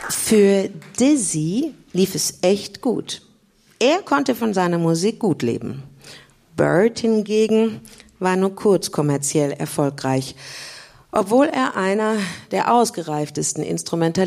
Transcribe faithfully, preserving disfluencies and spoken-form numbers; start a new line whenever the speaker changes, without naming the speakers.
Für Dizzy lief es echt gut. Er konnte von seiner Musik gut leben. Bird hingegen war nur kurz kommerziell erfolgreich, obwohl er einer der ausgereiftesten Instrumentalisten